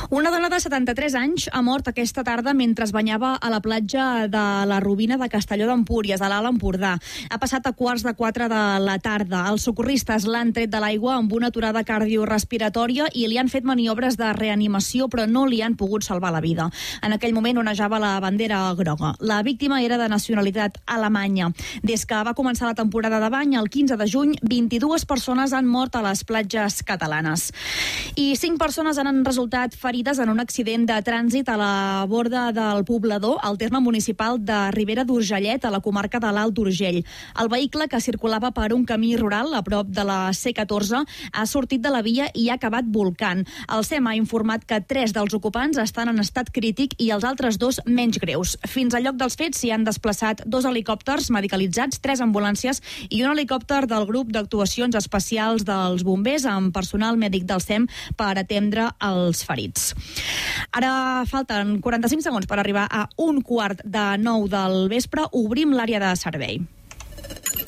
Una dona de 73 anys ha mort aquesta tarda mentre es banyava a la platja de la Robina de Castelló d'Empúries, a l'Alt Empordà. Ha passat a 3:15 de la tarda. Els socorristes l'han tret de l'aigua amb una aturada cardiorrespiratòria i li han fet maniobres de reanimació, però no li han pogut salvar la vida. En aquell moment onejava la bandera groga. La víctima era de nacionalitat alemanya. Des que va començar la temporada de bany, el 15 de juny, 22 persones han mort a les platges catalanes. I 5 persones han resultat ferides en un accident de trànsit a la borda del Poblador, al terme municipal de Ribera d'Urgellet, a la comarca de l'Alt Urgell. El vehicle, que circulava per un camí rural a prop de la C14, ha sortit de la via i ha acabat volcant. El SEM ha informat que 3 dels ocupants estan en estat crític i els altres 2 menys greus. Fins al lloc dels fets s'hi han desplaçat 2 helicòpters medicalitzats, 3 ambulàncies i un helicòpter del grup d'actuacions especials dels bombers amb personal mèdic del SEM per atendre els ferits. Ara falten 45 segons per arribar a 8:15 del vespre. Obrim l'àrea de servei.